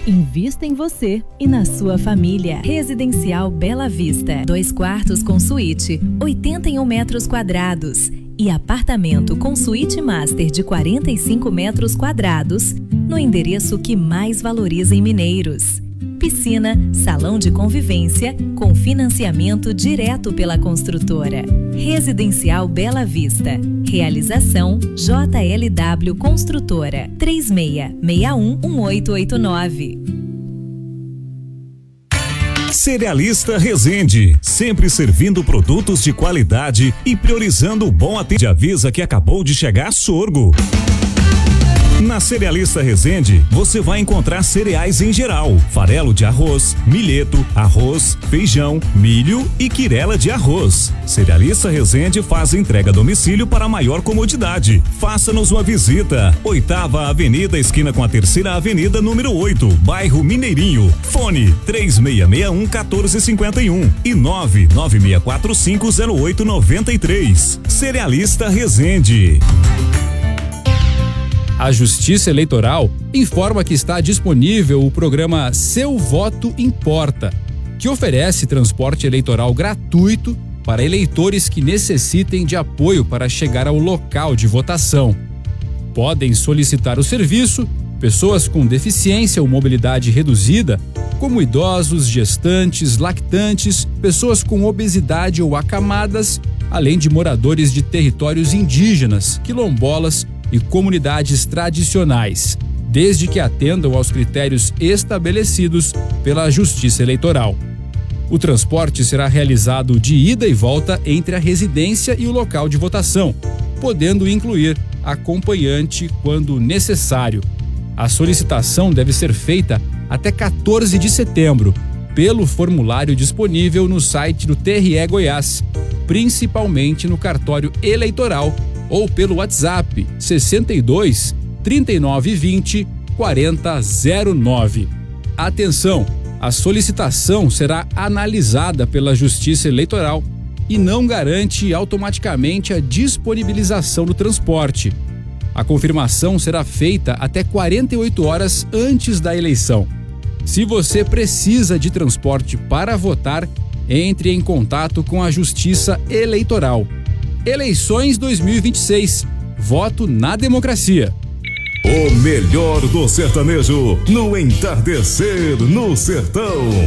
Invista em você e na sua família. Residencial Bela Vista. 2 quartos com suíte, 81 metros quadrados. E apartamento com suíte master de 45 metros quadrados, no endereço que mais valoriza em Mineiros. Piscina, salão de convivência, com financiamento direto pela construtora. Residencial Bela Vista. Realização JLW Construtora. 36611889. Cerealista Resende, sempre servindo produtos de qualidade e priorizando o bom atendimento. Avisa que acabou de chegar sorgo. Na Cerealista Resende, você vai encontrar cereais em geral: farelo de arroz, milheto, arroz, feijão, milho e quirela de arroz. Cerealista Resende faz entrega a domicílio para maior comodidade. Faça-nos uma visita. 8ª Avenida, esquina com a 3ª Avenida, número 8, bairro Mineirinho. Fone 3661-1451 e 996450893. Cerealista Resende. A Justiça Eleitoral informa que está disponível o programa Seu Voto Importa, que oferece transporte eleitoral gratuito para eleitores que necessitem de apoio para chegar ao local de votação. Podem solicitar o serviço pessoas com deficiência ou mobilidade reduzida, como idosos, gestantes, lactantes, pessoas com obesidade ou acamadas, além de moradores de territórios indígenas, quilombolas e comunidades tradicionais, desde que atendam aos critérios estabelecidos pela Justiça Eleitoral. O transporte será realizado de ida e volta entre a residência e o local de votação, podendo incluir acompanhante quando necessário. A solicitação deve ser feita até 14 de setembro, pelo formulário disponível no site do TRE Goiás, principalmente no cartório eleitoral, ou pelo WhatsApp 62 3920 4009. Atenção, a solicitação será analisada pela Justiça Eleitoral e não garante automaticamente a disponibilização do transporte. A confirmação será feita até 48 horas antes da eleição. Se você precisa de transporte para votar, entre em contato com a Justiça Eleitoral. Eleições 2026. Voto na democracia. O melhor do sertanejo no entardecer no sertão.